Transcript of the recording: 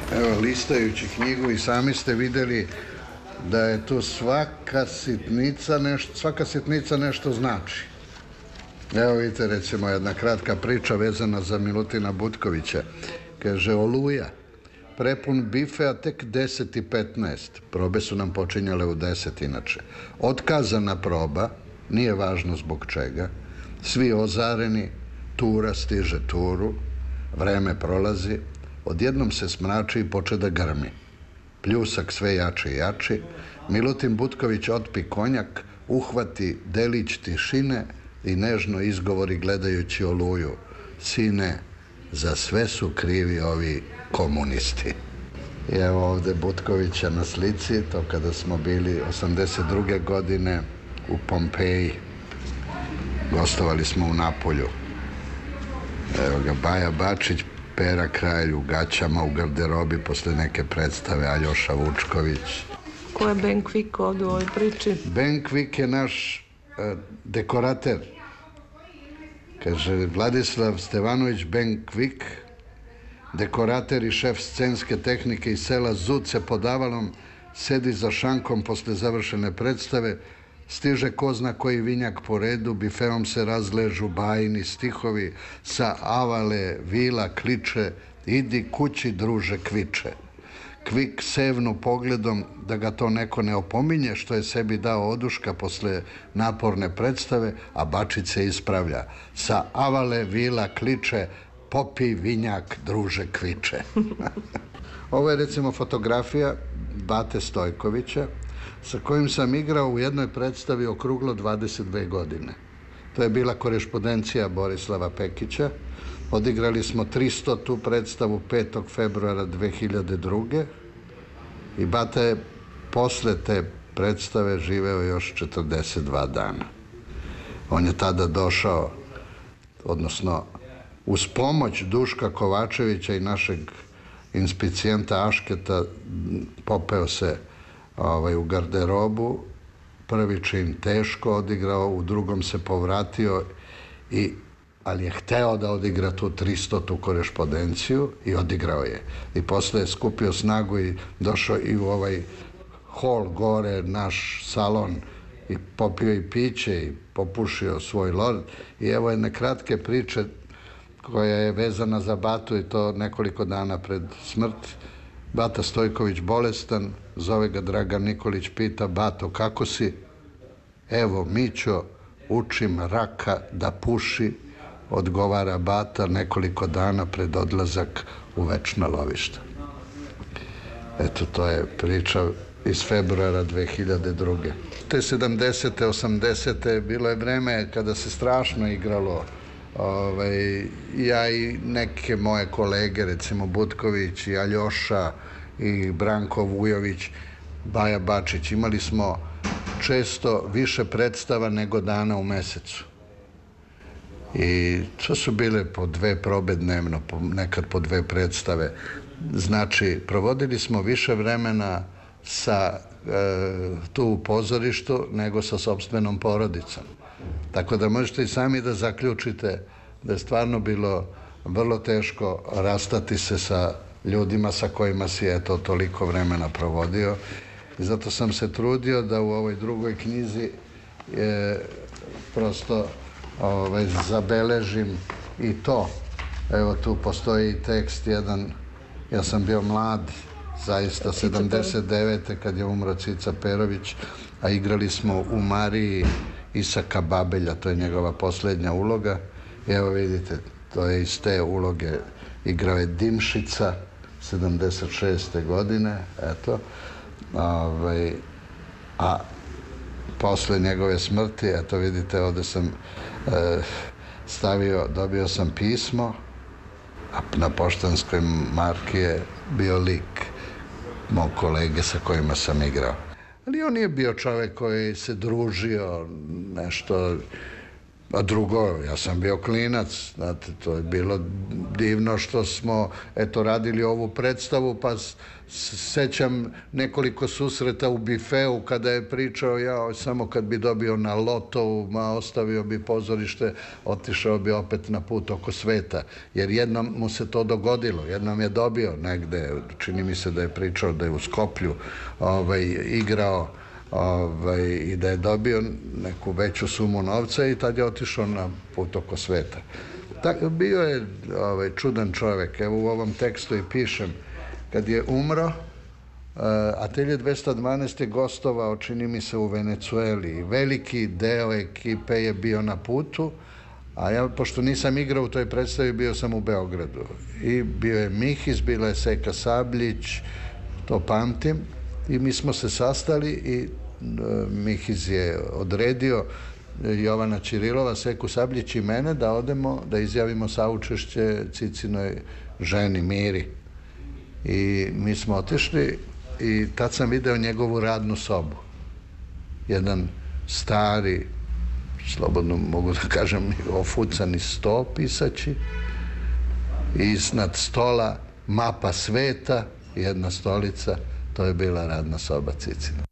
Evo, listajući knjigu i sami ste vidjeli da je tu svaka sitnica nešto znači. Evo vidite, recimo, jedna kratka priča vezana za Milutina Butkovića. Kaže, Oluja, prepun bife, a tek 10:15. Probe su nam počinjale u 10 inače. Otkazana proba, nije važno zbog čega. Svi ozareni, tura stiže turu, vreme prolazi, odjednom se smrači i poče da grmi. Pljusak sve jači i jači, Milutin Butković otpi konjak, uhvati delić tišine i nežno izgovori gledajući Oluju. Sine, za sve su krivi ovi komunisti. I evo ovde Butkovića na slici, to kada smo bili 82. godine u Pompeji. Gostovali smo u Napolju. Evo ga Baja Bačić, Pera Kralj u gaćama, u garderobi posle neke predstave, Aljoša Vučković. Ko je Ben Kvik ovdje u ovoj priči? Ben Kvik je naš dekorater. Kaže, Vladislav Stevanović Ben Kvik, dekorater i šef scenske tehnike iz sela Zuce pod Avalom, sedi za šankom posle završene predstave, stiže ko zna koji vinjak po redu, bifeom se razležu bajni stihovi, sa Avale vila kliče, idi kući druže Kviče. Kvik sevnu pogledom da ga to neko ne opominje što je sebi dao oduška posle naporne predstave, a Bačić se ispravlja. Sa Avale vila kliče, popi vinjak druže Kviče. Ovo je recimo fotografija Bate Stojkovića sa kojim sam igrao u jednoj predstavi okruglo 22 godine. To je bila korespondencija Borislava Pekića. Odigrali smo 300. predstavu 5. februara 2002. I Bata je posle te predstave živeo još 42 dana. On je tada došao, odnosno uz pomoć Duška Kovačevića i našeg inspicijenta Ašketa, popeo se u garderobu, prvi čin teško odigrao, u drugom se povratio, ali je hteo da odigra tu 300. korespondenciju i odigrao je. I posle je skupio snagu i došao i u ovaj hol gore, naš salon, i popio i piće i popušio svoj lord. I evo jedne kratke priče koja je vezana za Batu, i to nekoliko dana pred smrt. Bata Stojković bolestan, zove ga Dragan Nikolić, pita, Bato, kako si? Evo, Mićo, učim raka da puši, odgovara Bata nekoliko dana pred odlazak u večna lovišta. Eto, to je priča iz februara 2002. Te 70. 80. bilo je vreme kada se strašno igralo. Ja i neke moje kolege, recimo Butković i Aljoša i Branko Vujović, Baja Bačić, imali smo često više predstava nego dana u mesecu. I to su bile po 2 probe dnevno, nekad po 2 predstave. Znači, provodili smo više vremena tu u pozorištu nego sa sopstvenom porodicom. Tako da možete i sami da zaključite da je stvarno bilo vrlo teško rastati se sa ljudima sa kojima si toliko vremena provodio. I zato sam se trudio da u ovoj drugoj knjizi prosto zabeležim i to. Evo, tu postoji tekst jedan, ja sam bio mlad, zaista 79. kad je umro Cica Perović, a igrali smo u Mariji Isaka Babelja, to je njegova poslednja uloga. I evo vidite, to je iz te uloge, igrao je Dimšica 76. godine, eto. A posle njegove smrti, eto vidite, ovde sam dobio sam pismo, a na poštanskoj marki je bio lik mog kolege sa kojima sam igrao. Ali on nije bio čovek koji se družio nešto, A drugo, ja sam bio klinac, znate, to je bilo divno što smo, eto, radili ovu predstavu, pa sećam nekoliko susreta u bifeu kada je pričao, ja samo kad bi dobio na lotovu, ostavio bi pozorište, otišao bi opet na put oko sveta, jer jednom mu se to dogodilo, jednom je dobio negde, čini mi se da je pričao da je u Skoplju igrao i da je dobio neku veću sumu novca i tad je otišao na put oko sveta. Bio je čudan čovjek, evo u ovom tekstu i pišem, kad je umro, Atelje 212 je gostovao, čini mi se, u Venecueli. Veliki deo ekipe je bio na putu, a ja, pošto nisam igrao u toj predstavi, bio sam u Beogradu. I bio je Mihis, bila je Seka Sabljić, to pamtim, i mi smo se sastali i Mihis je odredio Jovana Ćirilova, Seku Sabljić i mene da odemo, da izjavimo saučešće Cicinoj ženi Miri. I mi smo otišli i tad sam video njegovu radnu sobu. Jedan stari, slobodno mogu da kažem, ofucani sto pisaći, iznad stola mapa sveta, jedna stolica, to je bila radna soba Cicina.